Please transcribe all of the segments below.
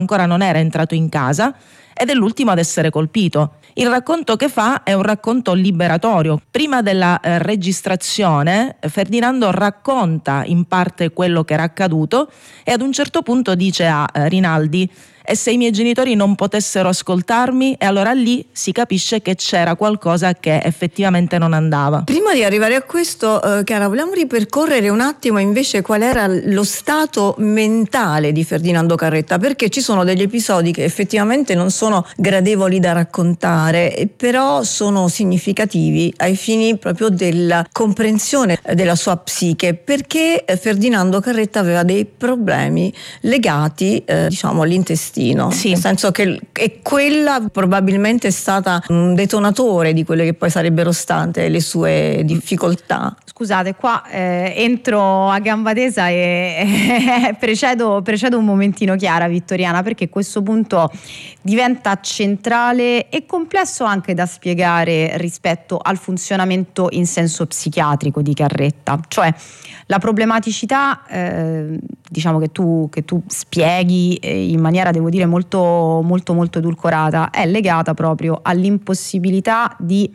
ancora non era entrato in casa ed è l'ultimo ad essere colpito. Il racconto che fa è un racconto liberatorio. Prima della registrazione Ferdinando racconta in parte quello che era accaduto e ad un certo punto dice a Rinaldi: e se i miei genitori non potessero ascoltarmi? E allora lì si capisce che c'era qualcosa che effettivamente non andava. Prima di arrivare a questo, Chiara, vogliamo ripercorrere un attimo invece qual era lo stato mentale di Ferdinando Carretta, perché ci sono degli episodi che effettivamente non sono gradevoli da raccontare, però sono significativi ai fini proprio della comprensione della sua psiche, perché Ferdinando Carretta aveva dei problemi legati all'intestino. Sì. Nel senso che quella probabilmente è stata un detonatore di quelle che poi sarebbero state le sue difficoltà. Scusate, qua entro a gamba tesa e precedo un momentino Chiara Vittoriana, perché questo punto diventa centrale e complesso anche da spiegare rispetto al funzionamento in senso psichiatrico di Carretta. Cioè la problematicità diciamo che tu spieghi in maniera, devo dire, molto molto molto edulcorata, è legata proprio all'impossibilità di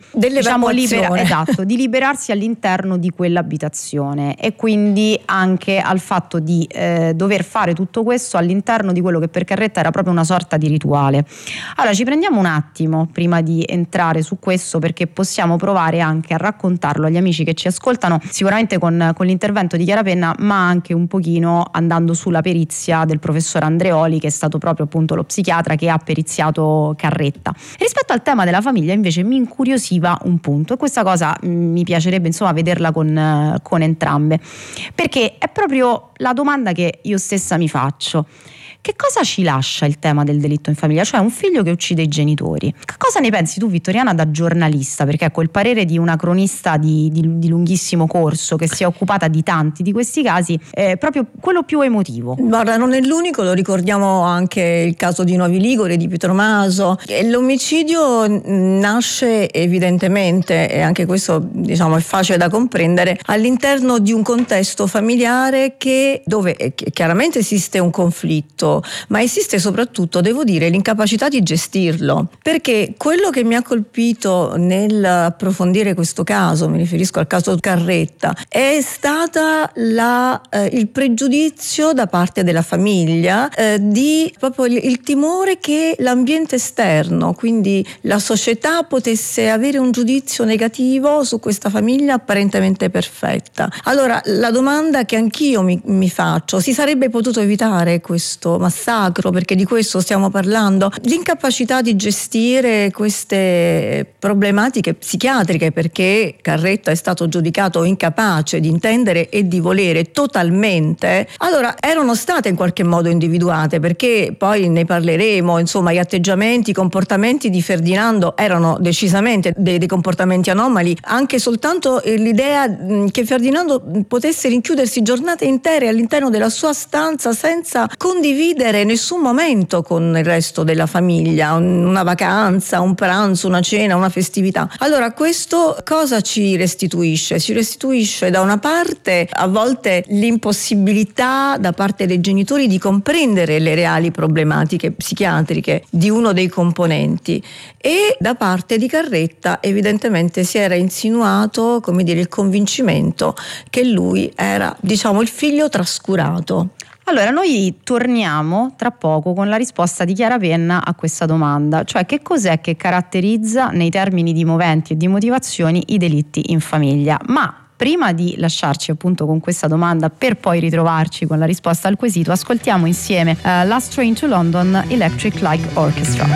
di liberarsi all'interno di quell'abitazione, e quindi anche al fatto di dover fare tutto questo all'interno di quello che per Carretta era proprio una sorta di rituale. Allora ci prendiamo un attimo prima di entrare su questo, perché possiamo provare anche a raccontarlo agli amici che ci ascoltano, sicuramente con l'intervento di Chiara Penna, ma anche un pochino andando sulla perizia del professor Andreoli, che è stato proprio appunto lo psichiatra che ha periziato Carretta. Rispetto al tema della famiglia invece mi incuriosiva un punto, e questa cosa mi piacerebbe insomma vederla con entrambe, perché è proprio la domanda che io stessa mi faccio: che cosa ci lascia il tema del delitto in famiglia? Cioè un figlio che uccide i genitori. Che cosa ne pensi tu, Vittoriana, da giornalista? Perché ecco, il parere di una cronista di lunghissimo corso che si è occupata di tanti di questi casi è proprio quello più emotivo. Guarda, non è l'unico, lo ricordiamo anche il caso di Novi Ligure, di Pietro Maso. L'omicidio nasce evidentemente, e anche questo diciamo è facile da comprendere, all'interno di un contesto familiare dove chiaramente esiste un conflitto, ma esiste soprattutto, devo dire, l'incapacità di gestirlo, perché quello che mi ha colpito nell'approfondire questo caso, mi riferisco al caso Carretta, è stata il pregiudizio da parte della famiglia, di proprio il timore che l'ambiente esterno, quindi la società, potesse avere un giudizio negativo su questa famiglia apparentemente perfetta. Allora la domanda che anch'io mi faccio: si sarebbe potuto evitare questo massacro? Perché di questo stiamo parlando, l'incapacità di gestire queste problematiche psichiatriche, perché Carretta è stato giudicato incapace di intendere e di volere totalmente. Allora erano state in qualche modo individuate, perché poi ne parleremo, insomma gli atteggiamenti, i comportamenti di Ferdinando erano decisamente dei comportamenti anomali, anche soltanto l'idea che Ferdinando potesse rinchiudersi giornate intere all'interno della sua stanza senza condividere nessun momento con il resto della famiglia, una vacanza, un pranzo, una cena, una festività. Allora questo cosa ci restituisce? Ci restituisce da una parte a volte l'impossibilità da parte dei genitori di comprendere le reali problematiche psichiatriche di uno dei componenti, e da parte di Carretta evidentemente si era insinuato, come dire, il convincimento che lui era, diciamo, il figlio trascurato. Allora noi torniamo tra poco con la risposta di Chiara Penna a questa domanda, cioè che cos'è che caratterizza nei termini di moventi e di motivazioni i delitti in famiglia. Ma prima di lasciarci appunto con questa domanda per poi ritrovarci con la risposta al quesito, ascoltiamo insieme Last Train to London, Electric Light Orchestra.